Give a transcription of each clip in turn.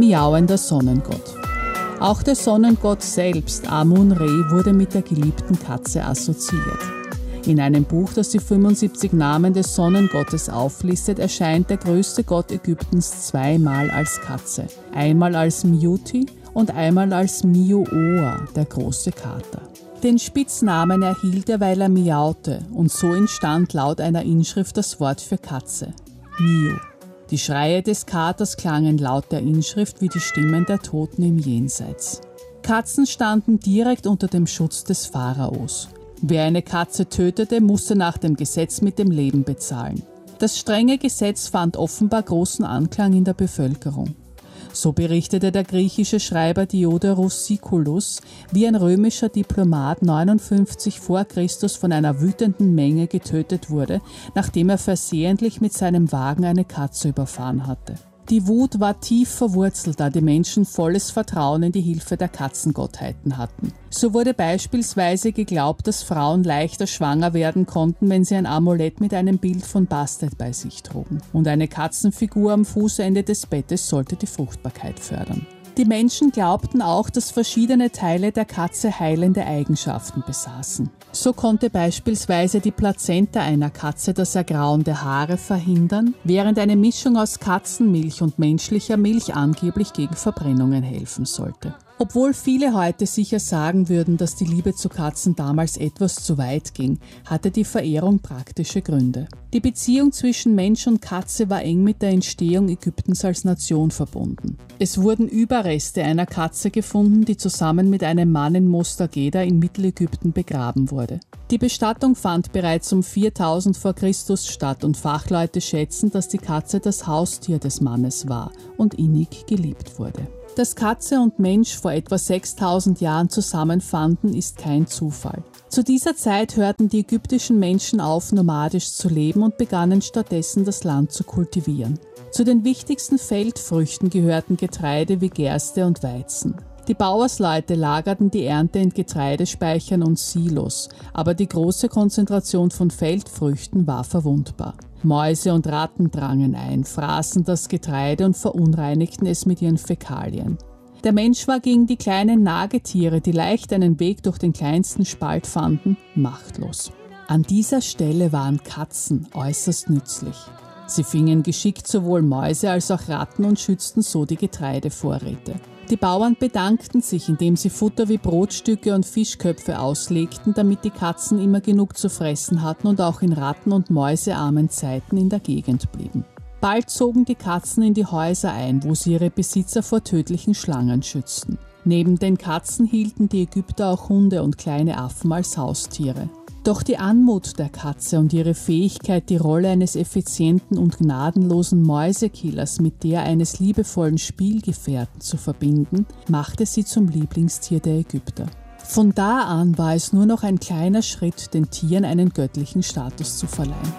miauender Sonnengott. Auch der Sonnengott selbst, Amun-Re, wurde mit der geliebten Katze assoziiert. In einem Buch, das die 75 Namen des Sonnengottes auflistet, erscheint der größte Gott Ägyptens zweimal als Katze. Einmal als Mjuti und einmal als Miu-Oa, der große Kater. Den Spitznamen erhielt er, weil er miaute, und so entstand laut einer Inschrift das Wort für Katze, Miu. Die Schreie des Katers klangen laut der Inschrift wie die Stimmen der Toten im Jenseits. Katzen standen direkt unter dem Schutz des Pharaos. Wer eine Katze tötete, musste nach dem Gesetz mit dem Leben bezahlen. Das strenge Gesetz fand offenbar großen Anklang in der Bevölkerung. So berichtete der griechische Schreiber Diodorus Siculus, wie ein römischer Diplomat 59 vor Christus von einer wütenden Menge getötet wurde, nachdem er versehentlich mit seinem Wagen eine Katze überfahren hatte. Die Wut war tief verwurzelt, da die Menschen volles Vertrauen in die Hilfe der Katzengottheiten hatten. So wurde beispielsweise geglaubt, dass Frauen leichter schwanger werden konnten, wenn sie ein Amulett mit einem Bild von Bastet bei sich trugen. Und eine Katzenfigur am Fußende des Bettes sollte die Fruchtbarkeit fördern. Die Menschen glaubten auch, dass verschiedene Teile der Katze heilende Eigenschaften besaßen. So konnte beispielsweise die Plazenta einer Katze das Ergrauen der Haare verhindern, während eine Mischung aus Katzenmilch und menschlicher Milch angeblich gegen Verbrennungen helfen sollte. Obwohl viele heute sicher sagen würden, dass die Liebe zu Katzen damals etwas zu weit ging, hatte die Verehrung praktische Gründe. Die Beziehung zwischen Mensch und Katze war eng mit der Entstehung Ägyptens als Nation verbunden. Es wurden Überreste einer Katze gefunden, die zusammen mit einem Mann in Mostageda in Mittelägypten begraben wurde. Die Bestattung fand bereits um 4000 vor Christus statt und Fachleute schätzen, dass die Katze das Haustier des Mannes war und innig geliebt wurde. Dass Katze und Mensch vor etwa 6000 Jahren zusammenfanden, ist kein Zufall. Zu dieser Zeit hörten die ägyptischen Menschen auf, nomadisch zu leben und begannen stattdessen das Land zu kultivieren. Zu den wichtigsten Feldfrüchten gehörten Getreide wie Gerste und Weizen. Die Bauersleute lagerten die Ernte in Getreidespeichern und Silos, aber die große Konzentration von Feldfrüchten war verwundbar. Mäuse und Ratten drangen ein, fraßen das Getreide und verunreinigten es mit ihren Fäkalien. Der Mensch war gegen die kleinen Nagetiere, die leicht einen Weg durch den kleinsten Spalt fanden, machtlos. An dieser Stelle waren Katzen äußerst nützlich. Sie fingen geschickt sowohl Mäuse als auch Ratten und schützten so die Getreidevorräte. Die Bauern bedankten sich, indem sie Futter wie Brotstücke und Fischköpfe auslegten, damit die Katzen immer genug zu fressen hatten und auch in ratten- und mäusearmen Zeiten in der Gegend blieben. Bald zogen die Katzen in die Häuser ein, wo sie ihre Besitzer vor tödlichen Schlangen schützten. Neben den Katzen hielten die Ägypter auch Hunde und kleine Affen als Haustiere. Doch die Anmut der Katze und ihre Fähigkeit, die Rolle eines effizienten und gnadenlosen Mäusekillers mit der eines liebevollen Spielgefährten zu verbinden, machte sie zum Lieblingstier der Ägypter. Von da an war es nur noch ein kleiner Schritt, den Tieren einen göttlichen Status zu verleihen.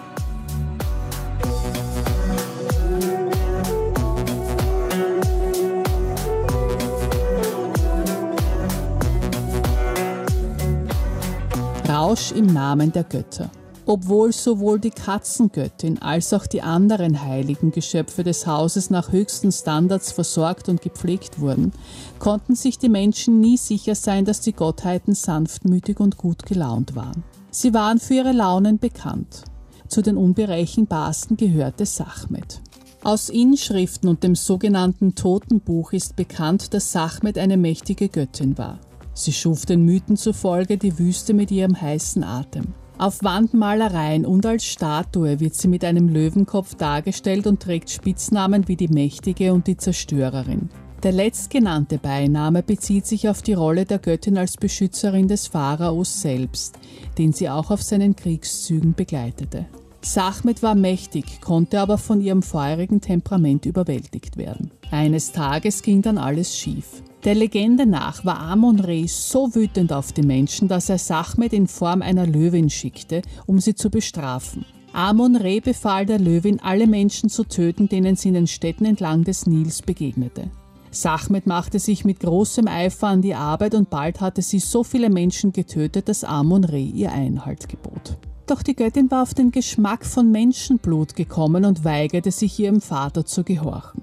Rausch im Namen der Götter. Obwohl sowohl die Katzengöttin als auch die anderen heiligen Geschöpfe des Hauses nach höchsten Standards versorgt und gepflegt wurden, konnten sich die Menschen nie sicher sein, dass die Gottheiten sanftmütig und gut gelaunt waren. Sie waren für ihre Launen bekannt. Zu den unberechenbarsten gehörte Sachmet. Aus Inschriften und dem sogenannten Totenbuch ist bekannt, dass Sachmet eine mächtige Göttin war. Sie schuf den Mythen zufolge die Wüste mit ihrem heißen Atem. Auf Wandmalereien und als Statue wird sie mit einem Löwenkopf dargestellt und trägt Spitznamen wie die Mächtige und die Zerstörerin. Der letztgenannte Beiname bezieht sich auf die Rolle der Göttin als Beschützerin des Pharaos selbst, den sie auch auf seinen Kriegszügen begleitete. Sachmet war mächtig, konnte aber von ihrem feurigen Temperament überwältigt werden. Eines Tages ging dann alles schief. Der Legende nach war Amun-Re so wütend auf die Menschen, dass er Sachmet in Form einer Löwin schickte, um sie zu bestrafen. Amun-Re befahl der Löwin, alle Menschen zu töten, denen sie in den Städten entlang des Nils begegnete. Sachmet machte sich mit großem Eifer an die Arbeit und bald hatte sie so viele Menschen getötet, dass Amun-Re ihr Einhalt gebot. Doch die Göttin war auf den Geschmack von Menschenblut gekommen und weigerte sich, ihrem Vater zu gehorchen.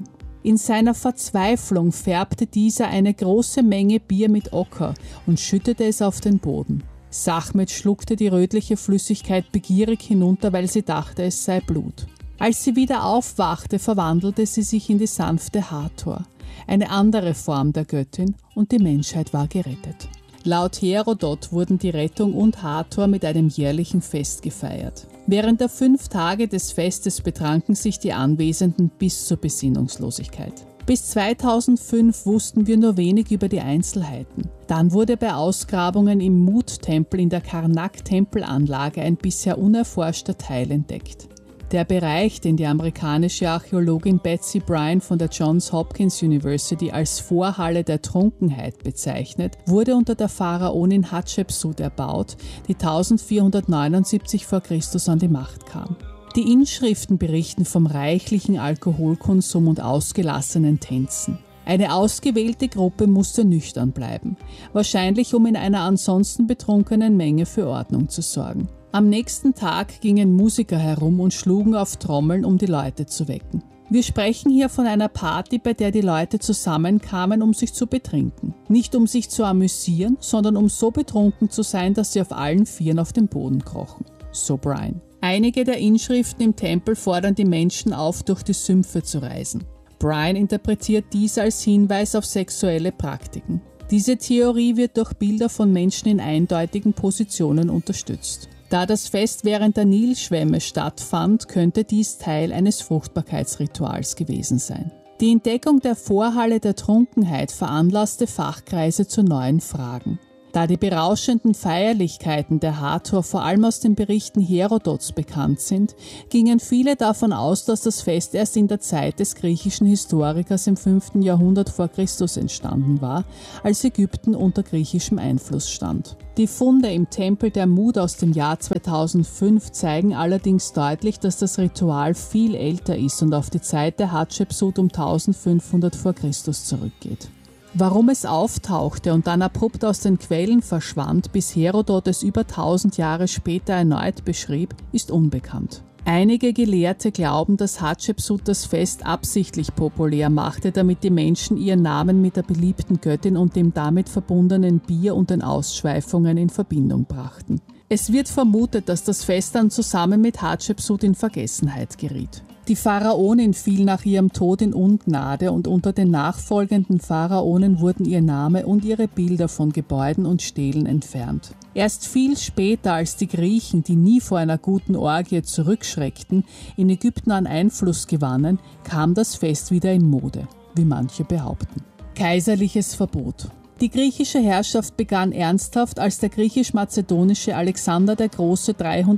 In seiner Verzweiflung färbte dieser eine große Menge Bier mit Ocker und schüttete es auf den Boden. Sachmet schluckte die rötliche Flüssigkeit begierig hinunter, weil sie dachte, es sei Blut. Als sie wieder aufwachte, verwandelte sie sich in die sanfte Hathor, eine andere Form der Göttin, und die Menschheit war gerettet. Laut Herodot wurden die Rettung und Hathor mit einem jährlichen Fest gefeiert. Während der 5 Tage des Festes betranken sich die Anwesenden bis zur Besinnungslosigkeit. Bis 2005 wussten wir nur wenig über die Einzelheiten. Dann wurde bei Ausgrabungen im Mut-Tempel in der Karnak-Tempelanlage ein bisher unerforschter Teil entdeckt. Der Bereich, den die amerikanische Archäologin Betsy Bryan von der Johns Hopkins University als Vorhalle der Trunkenheit bezeichnet, wurde unter der Pharaonin Hatschepsut erbaut, die 1479 v. Chr. an die Macht kam. Die Inschriften berichten vom reichlichen Alkoholkonsum und ausgelassenen Tänzen. Eine ausgewählte Gruppe musste nüchtern bleiben, wahrscheinlich um in einer ansonsten betrunkenen Menge für Ordnung zu sorgen. Am nächsten Tag gingen Musiker herum und schlugen auf Trommeln, um die Leute zu wecken. Wir sprechen hier von einer Party, bei der die Leute zusammenkamen, um sich zu betrinken. Nicht um sich zu amüsieren, sondern um so betrunken zu sein, dass sie auf allen Vieren auf den Boden krochen. So Bryan. Einige der Inschriften im Tempel fordern die Menschen auf, durch die Sümpfe zu reisen. Bryan interpretiert dies als Hinweis auf sexuelle Praktiken. Diese Theorie wird durch Bilder von Menschen in eindeutigen Positionen unterstützt. Da das Fest während der Nilschwemme stattfand, könnte dies Teil eines Fruchtbarkeitsrituals gewesen sein. Die Entdeckung der Vorhalle der Trunkenheit veranlasste Fachkreise zu neuen Fragen. Da die berauschenden Feierlichkeiten der Hathor vor allem aus den Berichten Herodots bekannt sind, gingen viele davon aus, dass das Fest erst in der Zeit des griechischen Historikers im 5. Jahrhundert vor Christus entstanden war, als Ägypten unter griechischem Einfluss stand. Die Funde im Tempel der Mut aus dem Jahr 2005 zeigen allerdings deutlich, dass das Ritual viel älter ist und auf die Zeit der Hatschepsut um 1500 vor Christus zurückgeht. Warum es auftauchte und dann abrupt aus den Quellen verschwand, bis Herodot es über 1000 Jahre später erneut beschrieb, ist unbekannt. Einige Gelehrte glauben, dass Hatschepsut das Fest absichtlich populär machte, damit die Menschen ihren Namen mit der beliebten Göttin und dem damit verbundenen Bier und den Ausschweifungen in Verbindung brachten. Es wird vermutet, dass das Fest dann zusammen mit Hatschepsut in Vergessenheit geriet. Die Pharaonin fiel nach ihrem Tod in Ungnade und unter den nachfolgenden Pharaonen wurden ihr Name und ihre Bilder von Gebäuden und Stelen entfernt. Erst viel später, als die Griechen, die nie vor einer guten Orgie zurückschreckten, in Ägypten an Einfluss gewannen, kam das Fest wieder in Mode, wie manche behaupten. Kaiserliches Verbot. Die griechische Herrschaft begann ernsthaft, als der griechisch-mazedonische Alexander der Große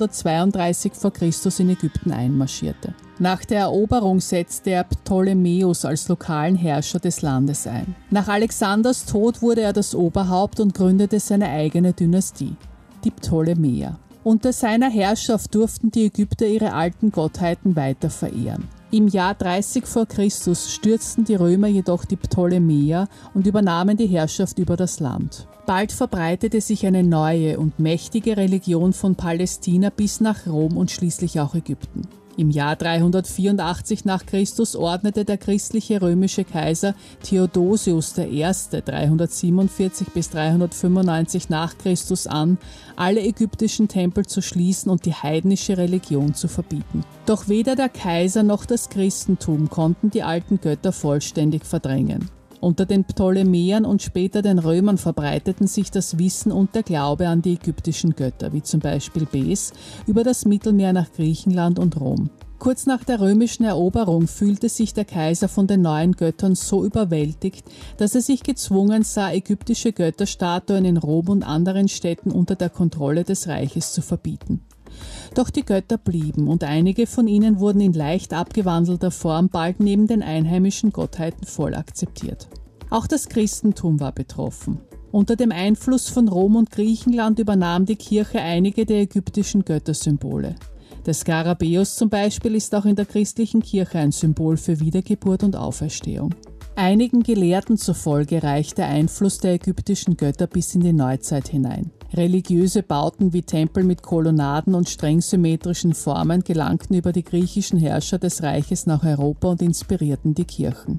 332 v. Chr. in Ägypten einmarschierte. Nach der Eroberung setzte er Ptolemäus als lokalen Herrscher des Landes ein. Nach Alexanders Tod wurde er das Oberhaupt und gründete seine eigene Dynastie, die Ptolemäer. Unter seiner Herrschaft durften die Ägypter ihre alten Gottheiten weiter verehren. Im Jahr 30 v. Chr. stürzten die Römer jedoch die Ptolemäer und übernahmen die Herrschaft über das Land. Bald verbreitete sich eine neue und mächtige Religion von Palästina bis nach Rom und schließlich auch Ägypten. Im Jahr 384 nach Christus ordnete der christliche römische Kaiser Theodosius I. 347 bis 395 nach Christus an, alle ägyptischen Tempel zu schließen und die heidnische Religion zu verbieten. Doch weder der Kaiser noch das Christentum konnten die alten Götter vollständig verdrängen. Unter den Ptolemäern und später den Römern verbreiteten sich das Wissen und der Glaube an die ägyptischen Götter, wie zum Beispiel Bes, über das Mittelmeer nach Griechenland und Rom. Kurz nach der römischen Eroberung fühlte sich der Kaiser von den neuen Göttern so überwältigt, dass er sich gezwungen sah, ägyptische Götterstatuen in Rom und anderen Städten unter der Kontrolle des Reiches zu verbieten. Doch die Götter blieben und einige von ihnen wurden in leicht abgewandelter Form bald neben den einheimischen Gottheiten voll akzeptiert. Auch das Christentum war betroffen. Unter dem Einfluss von Rom und Griechenland übernahm die Kirche einige der ägyptischen Göttersymbole. Der Skarabäus zum Beispiel ist auch in der christlichen Kirche ein Symbol für Wiedergeburt und Auferstehung. Einigen Gelehrten zufolge reicht der Einfluss der ägyptischen Götter bis in die Neuzeit hinein. Religiöse Bauten wie Tempel mit Kolonnaden und streng symmetrischen Formen gelangten über die griechischen Herrscher des Reiches nach Europa und inspirierten die Kirchen.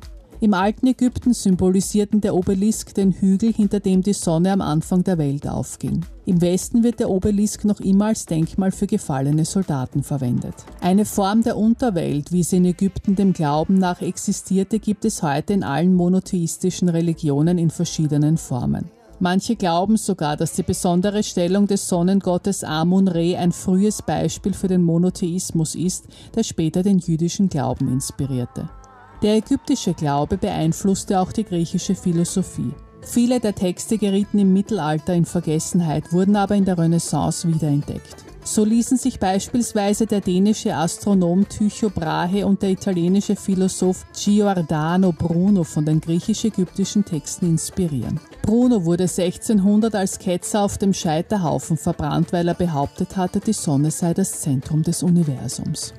Im alten Ägypten symbolisierten der Obelisk den Hügel, hinter dem die Sonne am Anfang der Welt aufging. Im Westen wird der Obelisk noch immer als Denkmal für gefallene Soldaten verwendet. Eine Form der Unterwelt, wie sie in Ägypten dem Glauben nach existierte, gibt es heute in allen monotheistischen Religionen in verschiedenen Formen. Manche glauben sogar, dass die besondere Stellung des Sonnengottes Amun-Re ein frühes Beispiel für den Monotheismus ist, der später den jüdischen Glauben inspirierte. Der ägyptische Glaube beeinflusste auch die griechische Philosophie. Viele der Texte gerieten im Mittelalter in Vergessenheit, wurden aber in der Renaissance wiederentdeckt. So ließen sich beispielsweise der dänische Astronom Tycho Brahe und der italienische Philosoph Giordano Bruno von den griechisch-ägyptischen Texten inspirieren. Bruno wurde 1600 als Ketzer auf dem Scheiterhaufen verbrannt, weil er behauptet hatte, die Sonne sei das Zentrum des Universums.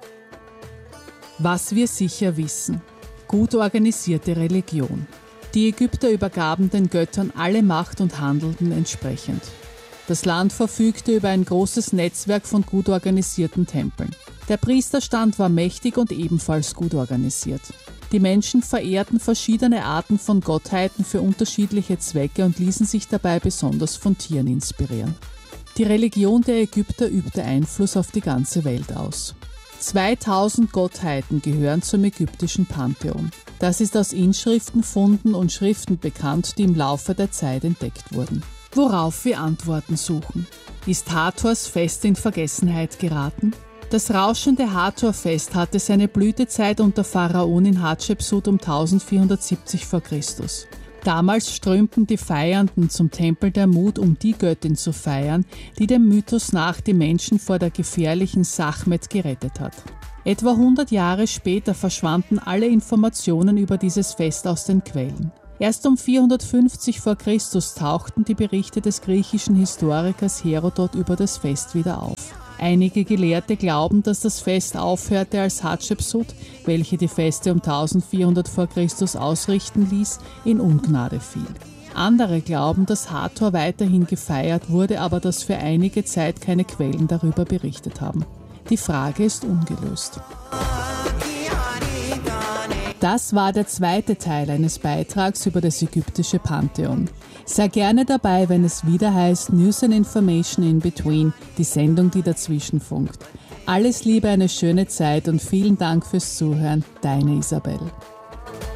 Was wir sicher wissen: gut organisierte Religion. Die Ägypter übergaben den Göttern alle Macht und handelten entsprechend. Das Land verfügte über ein großes Netzwerk von gut organisierten Tempeln. Der Priesterstand war mächtig und ebenfalls gut organisiert. Die Menschen verehrten verschiedene Arten von Gottheiten für unterschiedliche Zwecke und ließen sich dabei besonders von Tieren inspirieren. Die Religion der Ägypter übte Einfluss auf die ganze Welt aus. 2000 Gottheiten gehören zum ägyptischen Pantheon. Das ist aus Inschriften, Funden und Schriften bekannt, die im Laufe der Zeit entdeckt wurden. Worauf wir Antworten suchen. Ist Hathors Fest in Vergessenheit geraten? Das rauschende Hathor-Fest hatte seine Blütezeit unter Pharaonin Hatschepsut um 1470 v. Chr. Damals strömten die Feiernden zum Tempel der Mut, um die Göttin zu feiern, die dem Mythos nach die Menschen vor der gefährlichen Sachmet gerettet hat. Etwa 100 Jahre später verschwanden alle Informationen über dieses Fest aus den Quellen. Erst um 450 v. Chr. Tauchten die Berichte des griechischen Historikers Herodot über das Fest wieder auf. Einige Gelehrte glauben, dass das Fest aufhörte, als Hatschepsut, welche die Feste um 1400 v. Chr. Ausrichten ließ, in Ungnade fiel. Andere glauben, dass Hathor weiterhin gefeiert wurde, aber dass für einige Zeit keine Quellen darüber berichtet haben. Die Frage ist ungelöst. Das war der zweite Teil eines Beitrags über das ägyptische Pantheon. Sei gerne dabei, wenn es wieder heißt News and Information in Between, die Sendung, die dazwischen funkt. Alles Liebe, eine schöne Zeit und vielen Dank fürs Zuhören, deine Isabel.